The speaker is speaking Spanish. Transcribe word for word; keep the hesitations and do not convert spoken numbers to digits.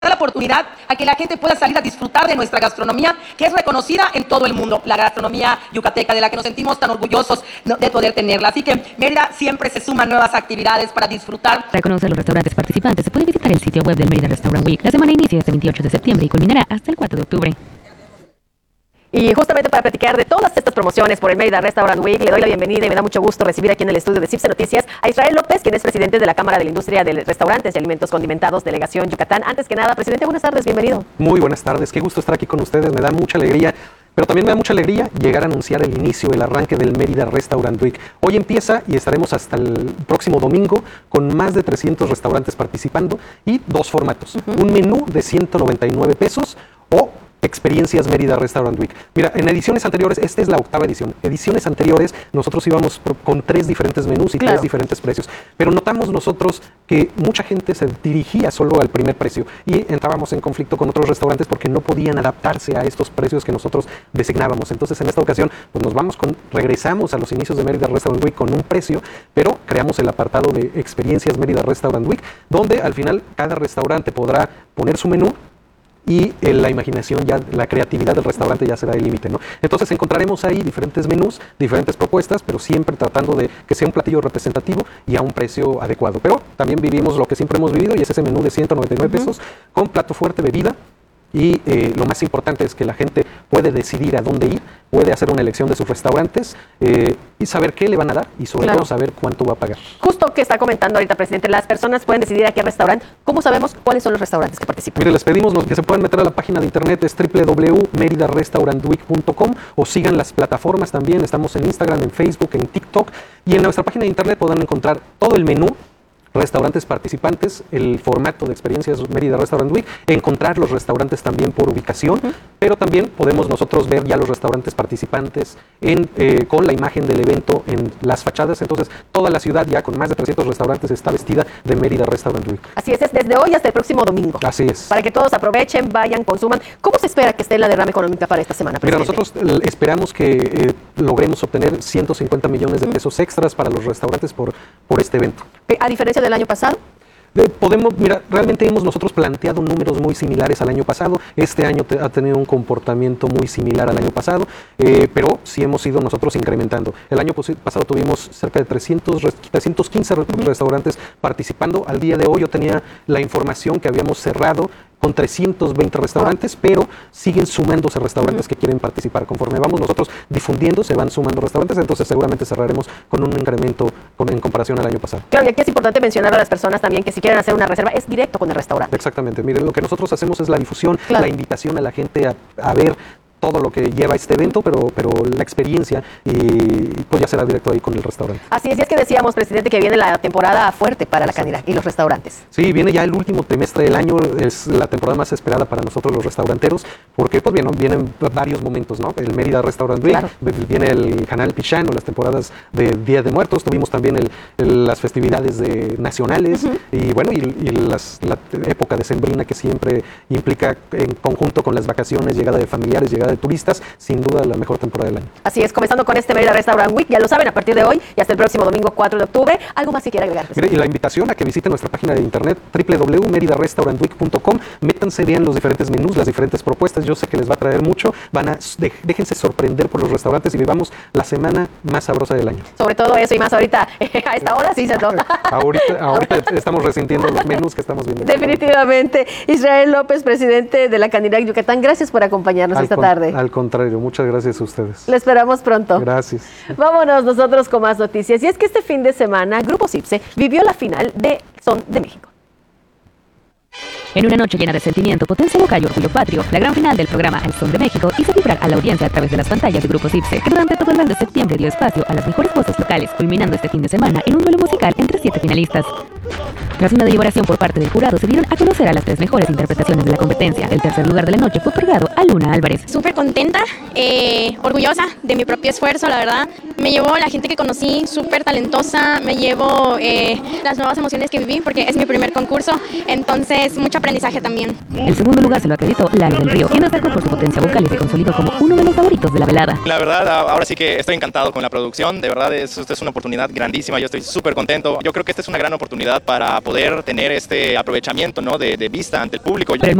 la oportunidad a que la gente pueda salir a disfrutar de nuestra gastronomía, que es reconocida en todo el mundo, la gastronomía yucateca, de la que nos sentimos tan orgullosos de poder tenerla. Así que Mérida siempre se suman nuevas actividades para disfrutar. Para conocer los restaurantes participantes, se puede visitar el sitio web del Mérida Restaurant Week. La semana inicia este veintiocho de septiembre y culminará hasta el cuatro de octubre. Y justamente para platicar de todas estas promociones por el Mérida Restaurant Week, le doy la bienvenida y me da mucho gusto recibir aquí en el estudio de Cipse Noticias a Israel López, quien es presidente de la Cámara de la Industria de Restaurantes y Alimentos Condimentados, Delegación Yucatán. Antes que nada, presidente, buenas tardes, bienvenido. Muy buenas tardes, qué gusto estar aquí con ustedes, me da mucha alegría. Pero también me da mucha alegría llegar a anunciar el inicio, el arranque del Mérida Restaurant Week. Hoy empieza y estaremos hasta el próximo domingo con más de trescientos restaurantes participando y dos formatos. Uh-huh. Un menú de ciento noventa y nueve pesos o Experiencias Mérida Restaurant Week. Mira, en ediciones anteriores, esta es la octava edición. Ediciones anteriores, nosotros íbamos con tres diferentes menús y claro. tres diferentes precios. Pero notamos nosotros que mucha gente se dirigía solo al primer precio y entrábamos en conflicto con otros restaurantes porque no podían adaptarse a estos precios que nosotros designábamos. Entonces, en esta ocasión, pues nos vamos con, regresamos a los inicios de Mérida Restaurant Week con un precio, pero creamos el apartado de Experiencias Mérida Restaurant Week, donde al final cada restaurante podrá poner su menú y eh, la imaginación, ya la creatividad del restaurante ya será el límite, ¿no? Entonces encontraremos ahí diferentes menús, diferentes propuestas, pero siempre tratando de que sea un platillo representativo y a un precio adecuado. Pero también vivimos lo que siempre hemos vivido y es ese menú de ciento noventa y nueve uh-huh. pesos con plato fuerte, bebida. Y eh, lo más importante es que la gente puede decidir a dónde ir, puede hacer una elección de sus restaurantes eh, y saber qué le van a dar y sobre claro. todo saber cuánto va a pagar. Justo que está comentando ahorita, presidente, las personas pueden decidir a qué restaurante. ¿Cómo sabemos cuáles son los restaurantes que participan? Mire, les pedimos que se puedan meter a la página de internet, es doble u doble u doble u punto mérida restaurant week punto com o sigan las plataformas también, estamos en Instagram, en Facebook, en TikTok y en nuestra página de internet podrán encontrar todo el menú, restaurantes participantes, el formato de Experiencias Mérida Restaurant Week, encontrar los restaurantes también por ubicación, uh-huh. pero también podemos nosotros ver ya los restaurantes participantes en, eh, con la imagen del evento en las fachadas. Entonces, toda la ciudad ya con más de trescientos restaurantes está vestida de Mérida Restaurant Week. Así es, es desde hoy hasta el próximo domingo. Así es. Para que todos aprovechen, vayan, consuman. ¿Cómo se espera que esté la derrama económica para esta semana, presidente? Mira, nosotros eh, esperamos que eh, logremos obtener ciento cincuenta millones de pesos uh-huh. extras para los restaurantes por, por este evento. A diferencia del año pasado. De, podemos, mira, realmente hemos nosotros planteado números muy similares al año pasado. Este año te, ha tenido un comportamiento muy similar al año pasado, eh, pero sí hemos ido nosotros incrementando. El año pasado tuvimos cerca de trescientos, trescientos quince uh-huh. restaurantes participando. Al día de hoy yo tenía la información que habíamos cerrado con trescientos veinte restaurantes, pero siguen sumándose restaurantes uh-huh. que quieren participar. Conforme vamos nosotros difundiendo, se van sumando restaurantes, entonces seguramente cerraremos con un incremento con, en comparación al año pasado. Claro, y aquí es importante mencionar a las personas también que si quieren hacer una reserva, es directo con el restaurante. Exactamente, miren, lo que nosotros hacemos es la difusión, claro. la invitación a la gente a, a ver todo lo que lleva este evento, pero, pero la experiencia y pues ya será directo ahí con el restaurante. Así es, y es que decíamos, presidente, que viene la temporada fuerte para la Canidad y los restaurantes. Sí, viene ya el último trimestre del año, es la temporada más esperada para nosotros los restauranteros, porque pues bien, vienen varios momentos, ¿no? El Mérida Restaurant Week, claro. viene el Canal Pichán o las temporadas de Día de Muertos, tuvimos también el, el, las festividades de, nacionales uh-huh. y bueno, y, y las, la época decembrina que siempre implica en conjunto con las vacaciones, llegada de familiares, llegada de turistas, sin duda la mejor temporada del año. Así es, comenzando con este Mérida Restaurant Week, ya lo saben, a partir de hoy y hasta el próximo domingo cuatro de octubre. ¿Algo más que quiera agregar? Mire, y la invitación a que visiten nuestra página de internet, doble u doble u doble u punto mérida restaurant week punto com, métanse, vean los diferentes menús, las diferentes propuestas, yo sé que les va a traer mucho, van a, de, déjense sorprender por los restaurantes y vivamos la semana más sabrosa del año. Sobre todo eso y más ahorita, a esta hora sí se toca. ahorita, ahorita estamos resintiendo los menús que estamos viendo. Definitivamente. Israel López, presidente de la Canidad Yucatán, gracias por acompañarnos al esta con, tarde. Al contrario, muchas gracias a ustedes. Le esperamos pronto. Gracias. Vámonos nosotros con más noticias. Y es que este fin de semana, Grupo Cipse vivió la final de Son de México. En una noche llena de sentimiento, potencia local y orgullo patrio, la gran final del programa El Son de México hizo vibrar a la audiencia a través de las pantallas de Grupo Cipse, que durante todo el mes de septiembre dio espacio a las mejores voces locales, culminando este fin de semana en un duelo musical entre siete finalistas. Tras una deliberación por parte del jurado, se dieron a conocer a las tres mejores interpretaciones de la competencia. El tercer lugar de la noche fue otorgado a Luna Álvarez. Súper contenta, eh, orgullosa de mi propio esfuerzo, la verdad. Me llevó la gente que conocí, súper talentosa, me llevo eh, las nuevas emociones que viví, porque es mi primer concurso, entonces mucho aprendizaje también. El segundo lugar se lo acreditó Lalo del Río, quien destacó por su potencia vocal y se consolidó como uno de los favoritos de la velada. La verdad, ahora sí que estoy encantado con la producción, de verdad, es, esta es una oportunidad grandísima, yo estoy súper contento. Yo creo que esta es una gran oportunidad para poder tener este aprovechamiento, ¿no? de, de vista ante el público.